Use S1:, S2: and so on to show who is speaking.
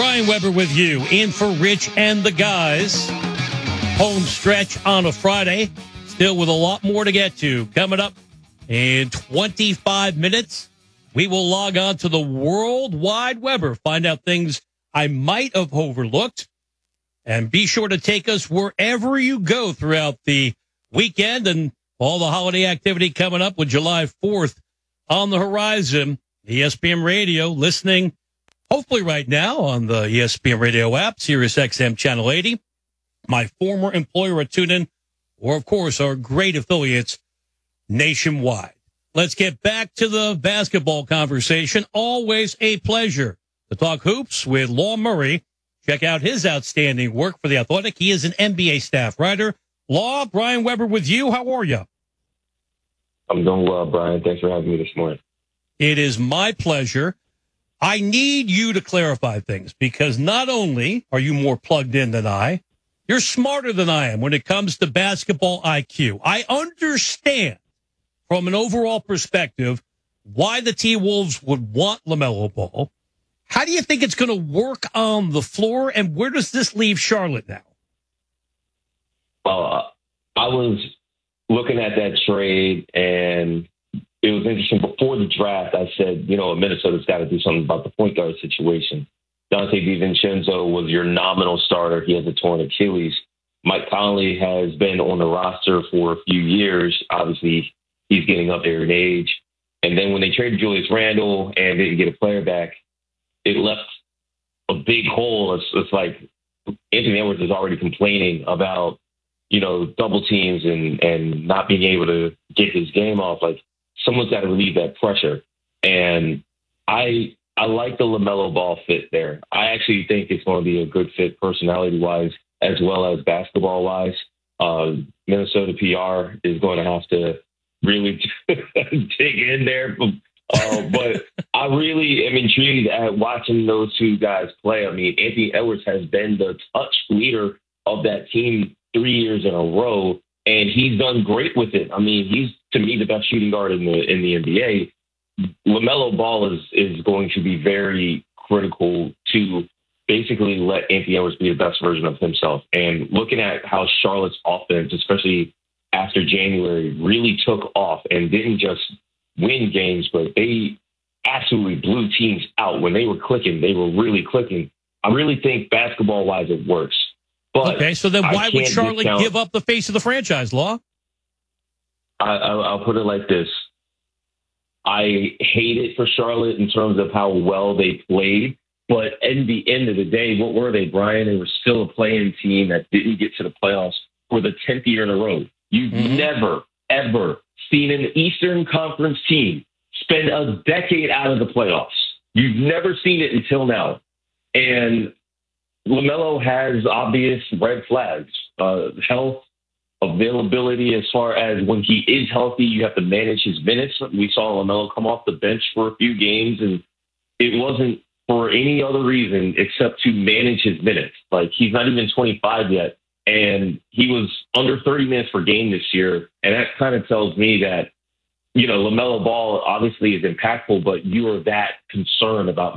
S1: Brian Weber with you, in for Rich and the guys. Home stretch on a Friday, still with a lot more to get to. Coming up in 25 minutes, we will log on to the World Wide Weber, find out things I might have overlooked, and be sure to take us wherever you go throughout the weekend and all the holiday activity coming up with July 4th on the horizon. ESPN Radio, listening hopefully right now on the ESPN Radio app, Sirius XM Channel 80, my former employer at TuneIn, or, of course, our great affiliates nationwide. Let's get back to the basketball conversation. Always a pleasure to talk hoops with Law Murray. Check out his outstanding work for The Athletic. He is an NBA staff writer. Law, Brian Weber with you. How are you?
S2: I'm doing well, Brian. Thanks for having me this morning.
S1: It is my pleasure. I need you to clarify things because not only are you more plugged in than I, you're smarter than I am when it comes to basketball IQ. I understand from an overall perspective why the T-Wolves would want LaMelo Ball. How do you think it's going to work on the floor, and where does this leave Charlotte now?
S2: I was looking at that trade, and it was interesting. Before the draft, I said, Minnesota's got to do something about the point guard situation. Dante DiVincenzo was your nominal starter. He has a torn Achilles. Mike Conley has been on the roster for a few years. Obviously, he's getting up there in age. And then when they traded Julius Randle and didn't get a player back, it left a big hole. It's like Anthony Edwards is already complaining about, double teams and not being able to get his game off. Like, someone's got to relieve that pressure. And I like the LaMelo Ball fit there. I actually think it's going to be a good fit personality-wise as well as basketball-wise. Minnesota PR is going to have to really dig in there. But I really am intrigued at watching those two guys play. I mean, Anthony Edwards has been the touch leader of that team 3 years in a row, and he's done great with it. I mean, he's, to me, the best shooting guard in the NBA. LaMelo Ball is going to be very critical to basically let Anthony Edwards be the best version of himself. And looking at how Charlotte's offense, especially after January, really took off and didn't just win games, but they absolutely blew teams out. When they were clicking, they were really clicking. I really think basketball-wise it works. But
S1: okay, so then why would Charlotte give up the face of the franchise, Law?
S2: I'll put it like this. I hate it for Charlotte in terms of how well they played. But at the end of the day, what were they, Brian? They were still a playing team that didn't get to the playoffs for the 10th year in a row. You've never, ever seen an Eastern Conference team spend a decade out of the playoffs. You've never seen it until now. And LaMelo has obvious red flags, health, availability. As far as when he is healthy, you have to manage his minutes. We saw LaMelo come off the bench for a few games, and it wasn't for any other reason except to manage his minutes. Like, he's not even 25 yet, and he was under 30 minutes per game this year. And that kind of tells me that, LaMelo Ball obviously is impactful, but you are that concerned about